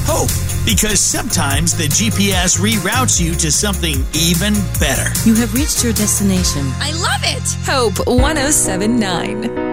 Hope, because sometimes the GPS reroutes you to something even better. You have reached your destination. I love it. Hope 107.9.